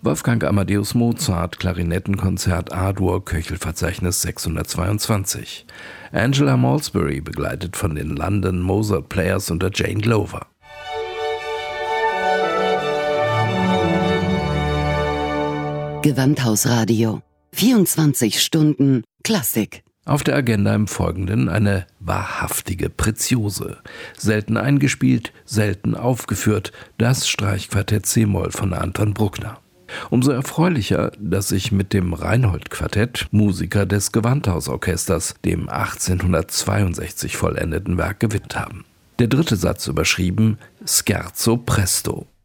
Wolfgang Amadeus Mozart, Klarinettenkonzert A-Dur, Köchelverzeichnis 622. Angela Malsbury, begleitet von den London Mozart Players unter Jane Glover. Gewandhausradio. 24 Stunden Klassik. Auf der Agenda im Folgenden eine wahrhaftige Preziose. Selten eingespielt, selten aufgeführt, das Streichquartett c-Moll von Anton Bruckner. Umso erfreulicher, dass sich mit dem Reinhold-Quartett Musiker des Gewandhausorchesters dem 1862 vollendeten Werk gewidmet haben. Der dritte Satz überschrieben Scherzo presto.